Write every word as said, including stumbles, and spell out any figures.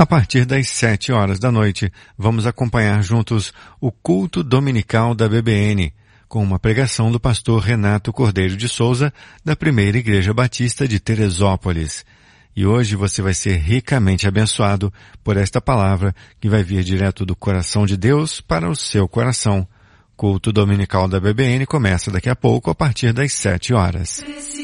A partir das sete horas da noite, vamos acompanhar juntos o culto dominical da B B N, com uma pregação do pastor Renato Cordeiro de Souza, da Primeira Igreja Batista de Teresópolis. E hoje você vai ser ricamente abençoado por esta palavra que vai vir direto do coração de Deus para o seu coração. Culto dominical da B B N começa daqui a pouco, a partir das sete horas.